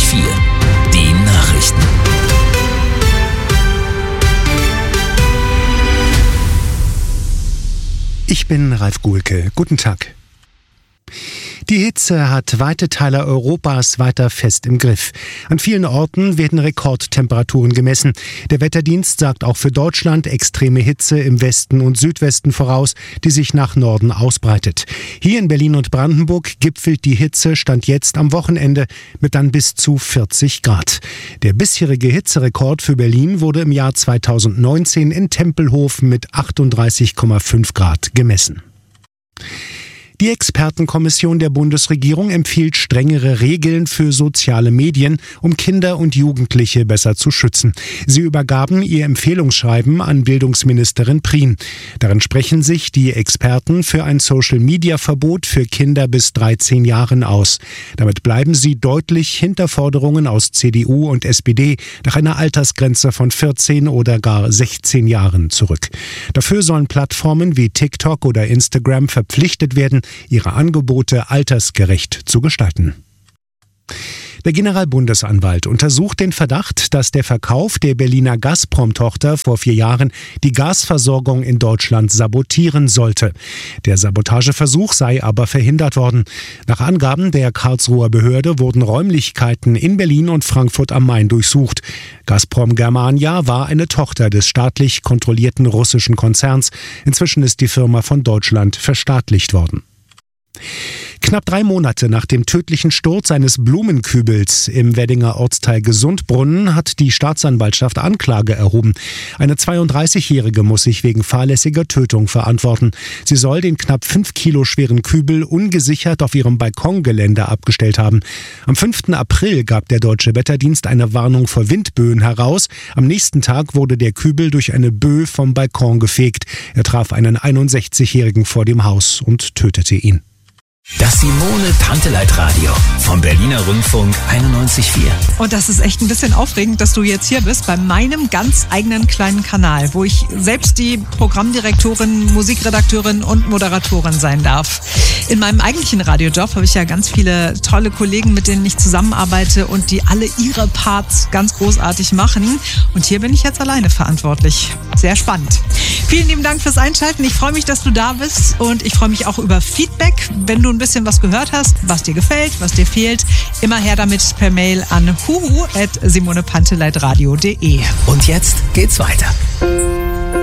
91,4. Die Nachrichten. Ich bin Ralf Guhlke. Guten Tag. Die Hitze hat weite Teile Europas weiter fest im Griff. An vielen Orten werden Rekordtemperaturen gemessen. Der Wetterdienst sagt auch für Deutschland extreme Hitze im Westen und Südwesten voraus, die sich nach Norden ausbreitet. Hier in Berlin und Brandenburg gipfelt die Hitze Stand jetzt am Wochenende mit dann bis zu 40 Grad. Der bisherige Hitzerekord für Berlin wurde im Jahr 2019 in Tempelhof mit 38,5 Grad gemessen. Die Expertenkommission der Bundesregierung empfiehlt strengere Regeln für soziale Medien, um Kinder und Jugendliche besser zu schützen. Sie übergaben ihr Empfehlungsschreiben an Bildungsministerin Prien. Darin sprechen sich die Experten für ein Social-Media-Verbot für Kinder bis 13 Jahren aus. Damit bleiben sie deutlich hinter Forderungen aus CDU und SPD nach einer Altersgrenze von 14 oder gar 16 Jahren zurück. Dafür sollen Plattformen wie TikTok oder Instagram verpflichtet werden, ihre Angebote altersgerecht zu gestalten. Der Generalbundesanwalt untersucht den Verdacht, dass der Verkauf der Berliner Gazprom-Tochter vor 4 Jahren die Gasversorgung in Deutschland sabotieren sollte. Der Sabotageversuch sei aber verhindert worden. Nach Angaben der Karlsruher Behörde wurden Räumlichkeiten in Berlin und Frankfurt am Main durchsucht. Gazprom Germania war eine Tochter des staatlich kontrollierten russischen Konzerns. Inzwischen ist die Firma von Deutschland verstaatlicht worden. Knapp 3 Monate nach dem tödlichen Sturz eines Blumenkübels im Weddinger Ortsteil Gesundbrunnen hat die Staatsanwaltschaft Anklage erhoben. Eine 32-Jährige muss sich wegen fahrlässiger Tötung verantworten. Sie soll den knapp 5 Kilo schweren Kübel ungesichert auf ihrem Balkongeländer abgestellt haben. Am 5. April gab der Deutsche Wetterdienst eine Warnung vor Windböen heraus. Am nächsten Tag wurde der Kübel durch eine Böe vom Balkon gefegt. Er traf einen 61-Jährigen vor dem Haus und tötete ihn. Das Simone-Panteleit-Radio vom Berliner Rundfunk 91,4. Und das ist echt ein bisschen aufregend, dass du jetzt hier bist bei meinem ganz eigenen kleinen Kanal, wo ich selbst die Programmdirektorin, Musikredakteurin und Moderatorin sein darf. In meinem eigentlichen Radiojob habe ich ja ganz viele tolle Kollegen, mit denen ich zusammenarbeite und die alle ihre Parts ganz großartig machen. Und hier bin ich jetzt alleine verantwortlich. Sehr spannend. Vielen lieben Dank fürs Einschalten. Ich freue mich, dass du da bist und ich freue mich auch über Feedback, wenn du ein bisschen was gehört hast, was dir gefällt, was dir fehlt. Immer her damit per Mail an huhu@simonepanteleitradio.de. Und jetzt geht's weiter.